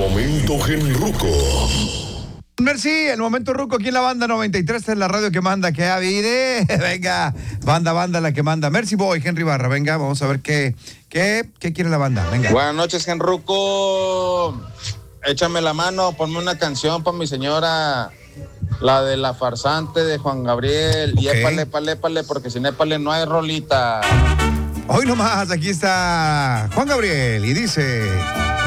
momento genruco. Merci, el momento ruco aquí en la banda 93 es la radio que manda, que avide. Venga, banda la que manda. Merci Boy, Henry Barra, venga, vamos a ver qué quiere la banda, venga. Buenas noches, genruco. Échame la mano, ponme una canción para mi señora, la de La Farsante de Juan Gabriel. Okay. Y épale, porque sin épale no hay rolita. Hoy nomás, aquí está Juan Gabriel y dice...